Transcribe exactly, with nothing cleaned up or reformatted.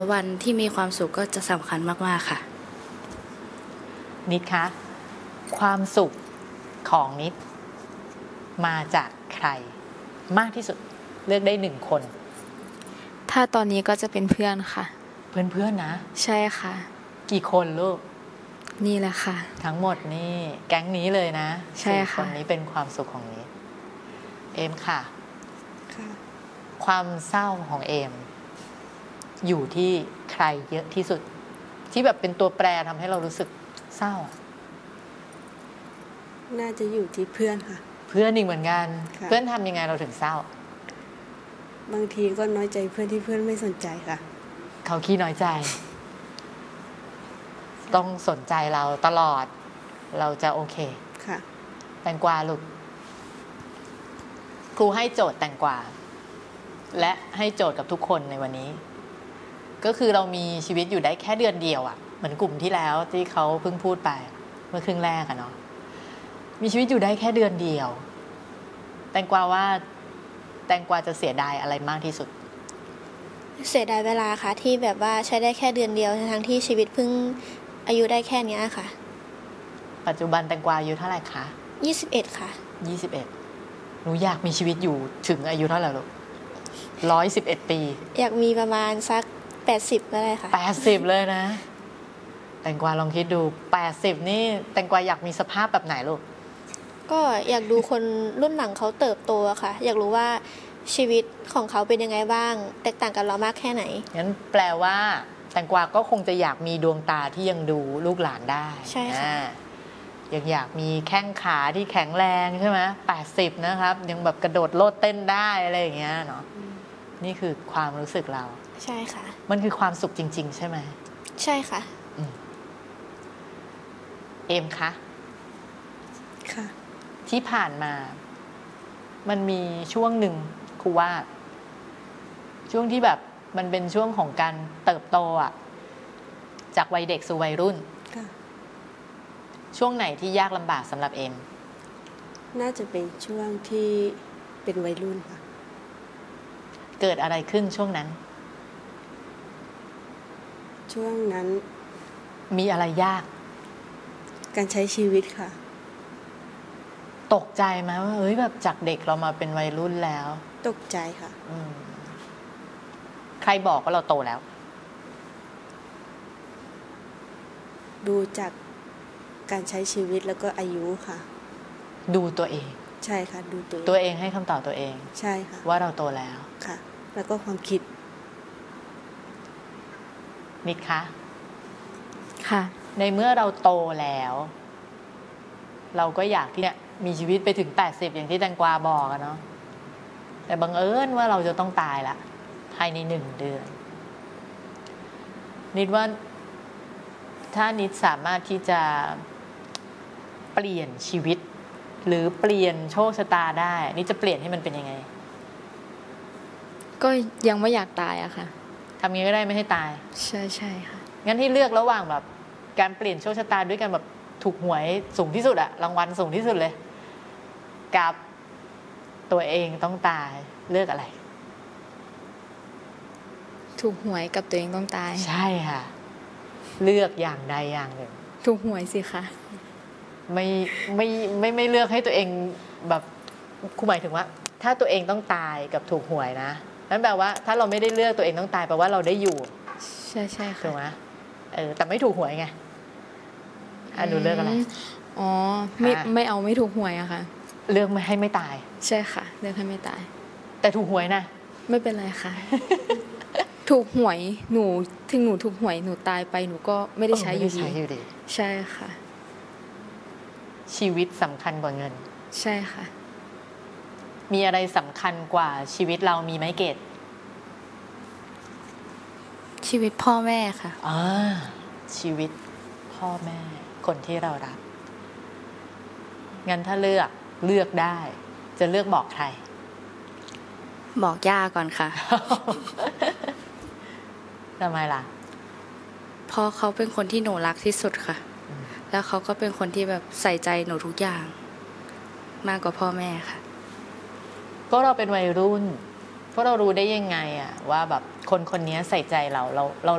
วันที่มีความสุขก็จะสำคัญมากๆค่ะนิดคะความสุขของนิดมาจากใครมากที่สุดเลือกได้หนึ่งคนถ้าตอนนี้ก็จะเป็นเพื่อนค่ะเพื่อนๆนะใช่ค่ะกี่คนลูกนี่แหละค่ะทั้งหมดนี่แก๊งนี้เลยนะใช่ค่ะคนนี้เป็นความสุขของนิดเอมค่ะค่ะความเศร้าของเอมอยู่ที่ใครเยอะที่สุดที่แบบเป็นตัวแปรทำให้เรารู้สึกเศร้าน่าจะอยู่ที่เพื่อนค่ะเพื่อนอีกเหมือนกันเพื่อนทำยังไงเราถึงเศร้าบางทีก็น้อยใจเพื่อนที่เพื่อนไม่สนใจค่ะเขาขี้น้อยใจต้องสนใจเราตลอดเราจะโอเคค่ะแตงกวาลูกครูให้โจทย์แตงกวาและให้โจทย์กับทุกคนในวันนี้ก็คือเรามีชีวิตอยู่ได้แค่เดือนเดียวอ่ะเหมือนกลุ่มที่แล้วที่เขาเพิ่งพูดไปเมื่อครึ่งแรกอะเนาะมีชีวิตอยู่ได้แค่เดือนเดียวแตงกวาว่าแตงกวาจะเสียดายอะไรมากที่สุดเสียดายเวลาค่ะที่แบบว่าใช้ได้แค่เดือนเดียวทั้งที่ชีวิตเพิ่งอายุได้แค่นี้ค่ะปัจจุบันแตงกวาอายุเท่าไหร่คะยี่สิบเอ็ดค่ะยี่สิบเอ็ดหนูอยากมีชีวิตอยู่ถึงอายุเท่าไหร่ลูกร้อยสิบเอ็ดปีอยากมีประมาณสักแปดสิบก็ได้ค่ะแปดสิบเลยนะแตงกวาลองคิดดูแปดสิบนี่แตงกวาอยากมีสภาพแบบไหนลูกก็อยากดูคนรุ่นหลังเขาเติบโตอะค่ะอยากรู้ว่าชีวิตของเขาเป็นยังไงบ้างแตกต่างกับเรามากแค่ไหนงั้นแปลว่าแตงกวาก็คงจะอยากมีดวงตาที่ยังดูลูกหลานได้ใช่ค่ะยังอยากมีแข้งขาที่แข็งแรงใช่ไหมแปดสิบนะครับยังแบบกระโดดโลดเต้นได้อะไรอย่างเงี้ยเนาะนี่คือความรู้สึกเราใช่ค่ะมันคือความสุขจริงๆใช่ไหมใช่ค่ะเอมคะค่ะที่ผ่านมามันมีช่วงหนึ่งครูว่าช่วงที่แบบมันเป็นช่วงของการเติบโตอะจากวัยเด็กสู่วัยรุ่นช่วงไหนที่ยากลำบากสำหรับเอมน่าจะเป็นช่วงที่เป็นวัยรุ่นค่ะเกิดอะไรขึ้นช่วงนั้นช่วงนั้นมีอะไรยากการใช้ชีวิตค่ะตกใจไหมว่าเฮ้ยแบบจากเด็กเรามาเป็นวัยรุ่นแล้วตกใจค่ะใครบอกว่าเราโตแล้วดูจากการใช้ชีวิตแล้วก็อายุค่ะดูตัวเองใช่ค่ะดูตัวตัวเองให้คำตอบตัวเองใช่ค่ะว่าเราโตแล้วค่ะแล้วก็ความคิดนิดคะค่ะในเมื่อเราโตแล้วเราก็อยากที่เนี่ยมีชีวิตไปถึงแปดสิบอย่างที่แตงกวาบอกอะเนาะแต่บังเอิญว่าเราจะต้องตายละภายในหนึ่งเดือนนิดว่าถ้านิดสามารถที่จะเปลี่ยนชีวิตหรือเปลี่ยนโชคชะตาได้นิดจะเปลี่ยนให้มันเป็นยังไงก็ยังไม่อยากตายอะค่ะทำยังไงก็ได้ไม่ให้ตายใช่ใช่ค่ะงั้นให้เลือกระหว่างแบบการเปลี่ยนโชคชะตาด้วยกันแบบถูกหวยสูงที่สุดอะรางวัลสูงที่สุดเลยกับตัวเองต้องตายเลือกอะไรถูกหวยกับตัวเองต้องตายใช่ค่ะเลือกอย่างใดอย่างหนึ่งถูกหวยสิคะไม่ไม่ไม่ไม่เลือกให้ตัวเองแบบครูหมายถึงว่าถ้าตัวเองต้องตายกับถูกหวยนะนั่นแปลว่าถ้าเราไม่ได้เลือกตัวเองต้องตายแปลว่าเราได้อยู่ใช่ใช่ค่ะถูกไหมเออแต่ไม่ถูกหวยไงอ่ะหนูเลือกอะไรอ๋อไม่ไม่เอาไม่ถูกหวยอะค่ะเลือกไม่ให้ไม่ตายใช่ค่ะเลือกให้ไม่ตายแต่ถูกหวยนะไม่เป็นไรค่ะถูกหวยหนูถึงหนูถูกหวยหนูตายไปหนูก็ไม่ได้ใช้อยู่ดีใช่ค่ะชีวิตสำคัญกว่าเงินใช่ค่ะมีอะไรสำคัญกว่าชีวิตเรามีไหมเกดชีวิตพ่อแม่ค่ะอ่าชีวิตพ่อแม่คนที่เรารักงั้นถ้าเลือกเลือกได้จะเลือกบอกใครบอกย่าก่อนค่ะทำไมล่ะเพราะเขาเป็นคนที่หนูรักที่สุดค่ะแล้วเขาก็เป็นคนที่แบบใส่ใจหนูทุกอย่างมากกว่าพ่อแม่ค่ะก็เราเป็นวัยรุ่นเพราะเรารู้ได้ยังไงอะว่าแบบคนคนนี้ใส่ใจเราเราเรา